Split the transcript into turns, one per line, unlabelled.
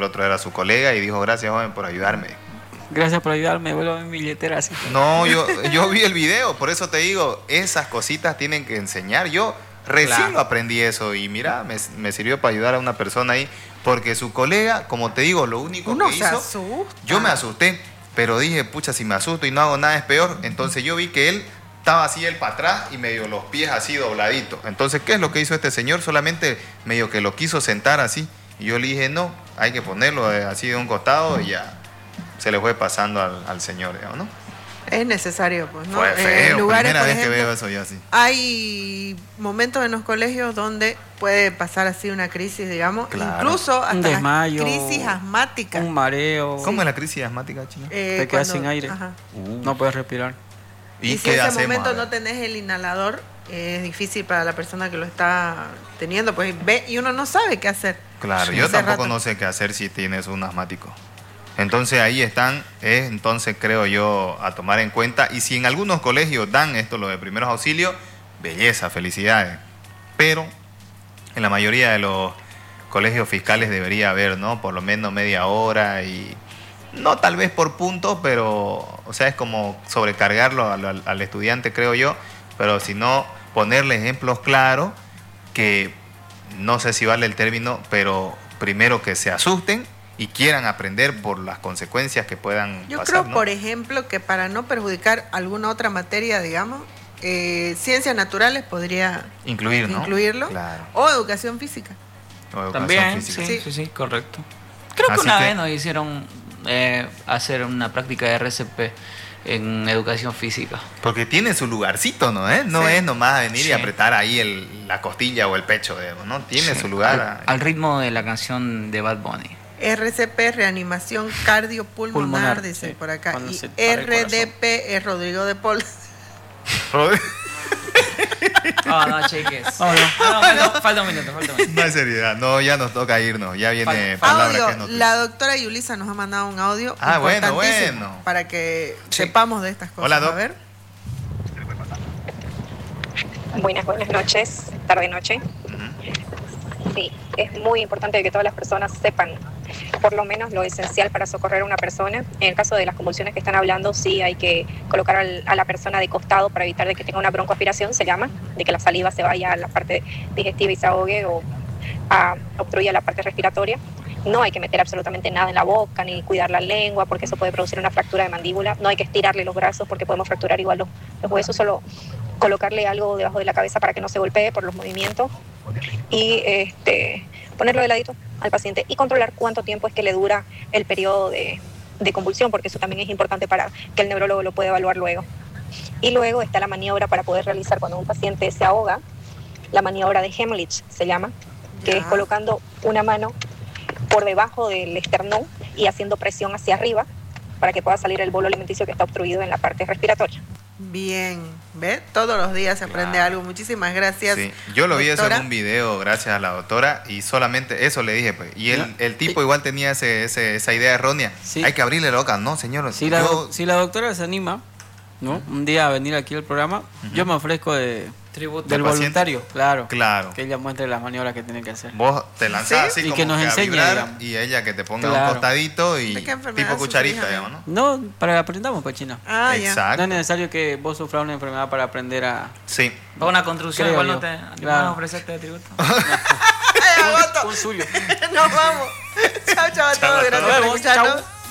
el otro era su colega y dijo, gracias joven por ayudarme.
Gracias por ayudarme, vuelvo a mi billetera así.
No, yo vi el video, por eso te digo, esas cositas tienen que enseñar. Yo recién lo aprendí eso y mira, me sirvió para ayudar a una persona ahí, porque su colega, como te digo, lo único que hizo,
asusta.
yo me asusté, pero dije, pucha, si me asusto y no hago nada es peor. Entonces yo vi que él estaba así, él para atrás y medio los pies así dobladitos. Entonces, ¿qué es lo que hizo este señor? Solamente medio que lo quiso sentar así. Y yo le dije, no, hay que ponerlo así de un costado y ya se le fue pasando al señor, ¿no?
Es necesario, pues, ¿no?
Fue feo,
lugares,
primera
por
vez
ejemplo,
que veo eso yo así.
Hay momentos en los colegios donde puede pasar así una crisis, digamos,
Claro.
incluso
Un
hasta
desmayo,
las crisis asmáticas.
un mareo.
¿Cómo es la crisis asmática, Chino?
Te quedas sin aire.
Ajá.
No puedes respirar.
Y si
qué
en ese
hacemos?
momento
A ver.
no tenés el inhalador, es difícil para la persona que lo está teniendo, pues ve y uno no sabe qué hacer.
Claro,
Sí.
yo
Hace
tampoco
rato.
no sé qué hacer si tienes un asmático. Entonces ahí están, entonces creo yo a tomar en cuenta. Y si en algunos colegios dan esto, lo de primeros auxilios, belleza, felicidades. Pero en la mayoría de los colegios fiscales debería haber, ¿no? Por lo menos media hora y no tal vez por puntos, pero, o sea, es como sobrecargarlo al estudiante, creo yo. Pero si no, ponerle ejemplos claros que no sé si vale el término, pero primero que se asusten y quieran aprender por las consecuencias que puedan
Yo
pasar,
creo,
¿no?
por ejemplo, que para no perjudicar alguna otra materia, digamos, ciencias naturales podría
Incluir, ¿no?
incluirlo,
Claro.
o educación física.
O educación
También,
física.
sí,
Sí.
sí, sí, correcto. Creo que
Así
una
que-
vez nos hicieron hacer una práctica de RCP en educación física.
Porque tiene su lugarcito, ¿no? No
Sí.
es nomás venir y
Sí.
apretar ahí la costilla o el pecho, digamos, ¿no? Tiene
Sí,
su lugar.
al ritmo de la canción de Bad Bunny.
RCP, reanimación cardiopulmonar,
Pulmonar,
dice
sí,
por acá.
cuando
Y
se para el corazón.
RDP es Rodrigo de Paul.
Oh, no, cheques. Falta un minuto.
No hay seriedad. No, ya nos toca irnos. Ya viene
Falta-
palabra que es
Audio.
noticia.
La doctora Yulisa nos ha mandado un audio.
Ah, bueno,
importantísimo
bueno.
Para que
Sí.
sepamos de estas cosas.
Hola, Doc.
A ver.
Buenas noches, tarde-noche.
Ujú.
Sí, es muy importante que todas las personas sepan por lo menos lo esencial para socorrer a una persona. En el caso de las convulsiones que están hablando, sí hay que colocar a la persona de costado para evitar de que tenga una broncoaspiración, se llama, de que la saliva se vaya a la parte digestiva y se ahogue o obstruya la parte respiratoria. No hay que meter absolutamente nada en la boca ni cuidar la lengua porque eso puede producir una fractura de mandíbula. No hay que estirarle los brazos porque podemos fracturar igual los huesos, solo colocarle algo debajo de la cabeza para que no se golpee por los movimientos y ponerlo de ladito al paciente y controlar cuánto tiempo es que le dura el periodo de convulsión, porque eso también es importante para que el neurólogo lo pueda evaluar luego. Y luego está la maniobra para poder realizar cuando un paciente se ahoga, la maniobra de Heimlich se llama, que
Ya.
es colocando una mano por debajo del esternón y haciendo presión hacia arriba para que pueda salir el bolo alimenticio que está obstruido en la parte respiratoria.
Bien, ¿ves? Todos los días se aprende
Claro.
algo. Muchísimas gracias.
Sí, yo lo vi eso
doctora.
en un video gracias a la doctora y solamente eso le dije, pues. Y el tipo igual tenía esa idea errónea.
Sí.
Hay que abrirle la boca. No, señor.
Si
yo-
la doctora se anima, ¿no? Un día a venir aquí al programa, yo me ofrezco del
¿Del
voluntario, claro.
Claro.
Que ella muestre las maniobras que tiene que hacer.
Vos te lanzás
¿Sí?
así
Y
como
que nos
a
enseñe,
vibrar,
digamos.
y ella que te ponga un
Claro.
costadito y
¿De qué enfermedad
tipo cucharita,
sufrís,
digamos, ¿no?
No, para que aprendamos, pues, China.
Ah, ya.
Exacto.
No es necesario que vos sufras una enfermedad para aprender a...
Sí.
Para una construcción
Creo
igual
yo.
no te
Claro.
van a ofrecerte de tributo.
Ay, agoto.
Un suyo.
Nos vamos. Chao, chao a todos.
Chao a
Gracias
todos.
por
Nos vemos.
escucharnos.
Chao.